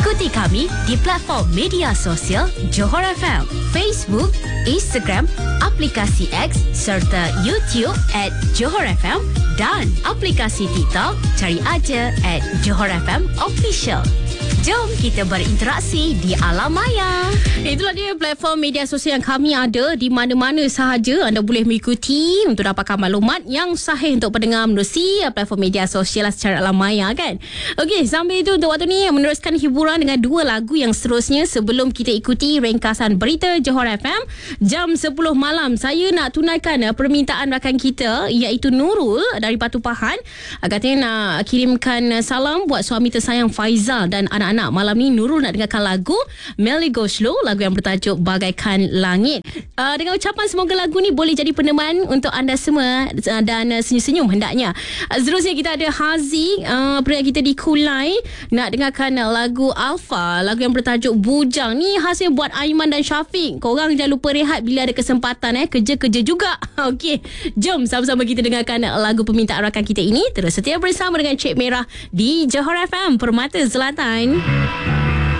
Ikuti kami di platform media sosial Johor FM, Facebook, Instagram, aplikasi X serta YouTube @Johor FM dan aplikasi TikTok cari aja @Johor FM Official. Jom kita berinteraksi di alam maya. Itulah dia platform media sosial yang kami ada. Di mana-mana sahaja anda boleh mengikuti untuk dapatkan maklumat yang sahih untuk pendengar menerusi platform media sosial secara alam maya kan. Okey, sambil itu untuk waktu ni meneruskan hiburan dengan dua lagu yang seterusnya sebelum kita ikuti ringkasan berita Johor FM jam 10 malam. Saya nak tunaikan permintaan rakan kita iaitu Nurul dari Batu Pahan. Katanya nak kirimkan salam buat suami tersayang Faizal dan anak-anak. Malam ni Nurul nak dengarkan lagu Melly Go Slow, lagu yang bertajuk Bagaikan Langit. Dengan ucapan semoga lagu ni boleh jadi peneman untuk anda semua dan senyum-senyum hendaknya. Seterusnya kita ada Hazi, pria kita di Kulai, nak dengarkan lagu Alpha, lagu yang bertajuk Bujang. Ni khasnya buat Aiman dan Syafiq. Korang jangan lupa rehat bila ada kesempatan, kerja-kerja juga. Okey, jom sama-sama kita dengarkan lagu permintaan rakan kita ini. Terus setia bersama dengan Cik Merah di Johor FM Permata Selatan.